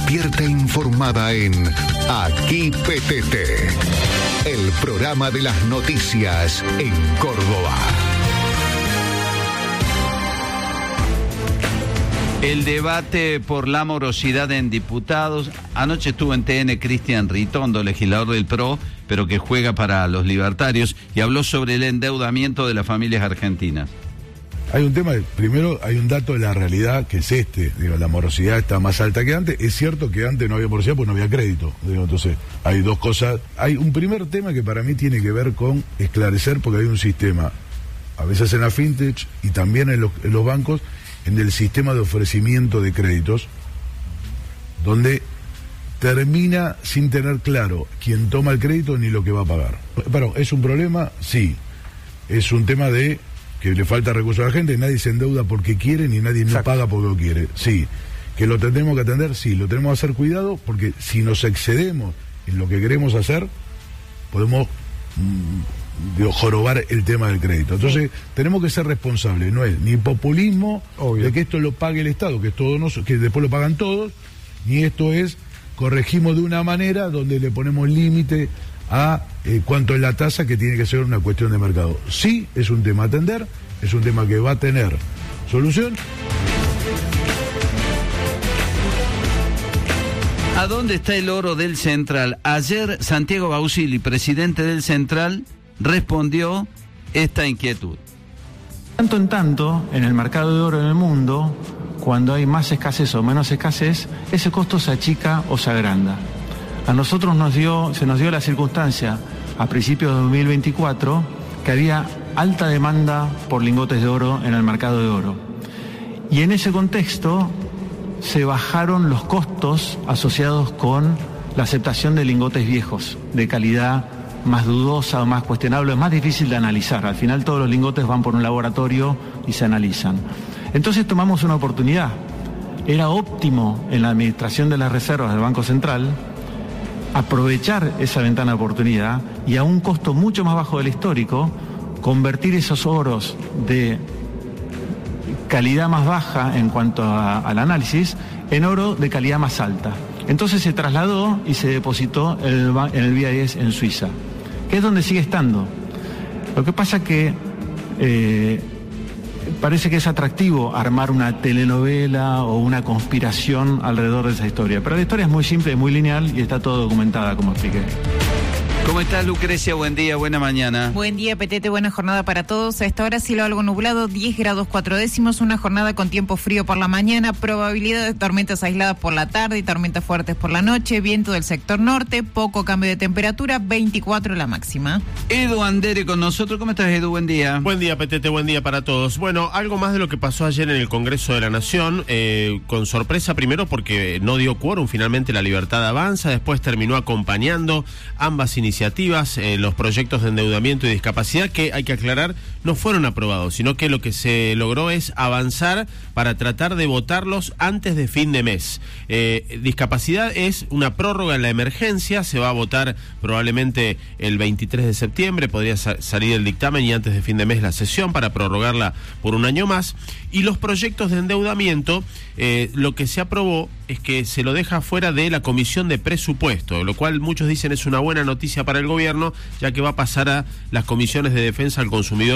Despierta informada en Aquí PTT, el programa de las noticias en Córdoba. El debate por la morosidad en diputados. Anoche estuvo en TN Cristian Ritondo, legislador del PRO, pero que juega para los libertarios, y habló sobre el endeudamiento de las familias argentinas. Hay un tema, primero hay un dato de la realidad que es la morosidad está más alta que antes. Es cierto que antes no había morosidad porque no había crédito. Entonces hay dos cosas. Hay un primer tema que para mí tiene que ver con esclarecer, porque hay un sistema, a veces en la fintech y también en los bancos, en el sistema de ofrecimiento de créditos, donde termina sin tener claro quién toma el crédito ni lo que va a pagar. Pero, ¿es un problema? Sí. Es un tema de que le falta recursos a la gente, nadie se endeuda porque quiere ni nadie no paga porque lo quiere. Sí. ¿Que lo tenemos que atender? Sí. Lo tenemos que hacer cuidado, porque si nos excedemos en lo que queremos hacer, podemos jorobar el tema del crédito. Entonces, tenemos que ser responsables. No es ni populismo, obvio, de que esto lo pague el Estado, que que después lo pagan todos, ni esto es corregimos de una manera donde le ponemos límite a cuánto es la tasa, que tiene que ser una cuestión de mercado. Sí, es un tema a atender, es un tema que va a tener solución. ¿A dónde está el oro del Central? Ayer Santiago Bausili, presidente del Central, respondió esta inquietud. Tanto en tanto, en el mercado de oro en el mundo, cuando hay más escasez o menos escasez, ese costo se achica o se agranda. A nosotros se nos dio la circunstancia a principios de 2024 que había alta demanda por lingotes de oro en el mercado de oro. Y en ese contexto se bajaron los costos asociados con la aceptación de lingotes viejos, de calidad más dudosa o más cuestionable, es más difícil de analizar. Al final todos los lingotes van por un laboratorio y se analizan. Entonces tomamos una oportunidad. Era óptimo en la administración de las reservas del Banco Central aprovechar esa ventana de oportunidad y a un costo mucho más bajo del histórico, convertir esos oros de calidad más baja en cuanto al análisis en oro de calidad más alta. Entonces se trasladó y se depositó en el BIS en Suiza, que es donde sigue estando. Lo que pasa que parece que es atractivo armar una telenovela o una conspiración alrededor de esa historia, pero la historia es muy simple, muy lineal y está todo documentada, como expliqué. ¿Cómo estás, Lucrecia? Buen día, buena mañana. Buen día, Petete, buena jornada para todos. A esta hora cielo algo nublado, 10 grados 4 décimos, una jornada con tiempo frío por la mañana, probabilidad de tormentas aisladas por la tarde y tormentas fuertes por la noche, viento del sector norte, poco cambio de temperatura, 24 la máxima. Edu Andere con nosotros. ¿Cómo estás, Edu? Buen día. Buen día, Petete, buen día para todos. Bueno, algo más de lo que pasó ayer en el Congreso de la Nación, con sorpresa primero porque no dio quórum, finalmente La Libertad Avanza, después terminó acompañando ambas iniciativas, los proyectos de endeudamiento y discapacidad, que hay que aclarar, no fueron aprobados, sino que lo que se logró es avanzar para tratar de votarlos antes de fin de mes. Discapacidad es una prórroga en la emergencia, se va a votar probablemente el 23 de septiembre, podría salir el dictamen y antes de fin de mes la sesión para prorrogarla por un año más. Y los proyectos de endeudamiento, lo que se aprobó es que se lo deja fuera de la Comisión de Presupuesto, lo cual muchos dicen es una buena noticia para el gobierno, ya que va a pasar a las comisiones de defensa al consumidor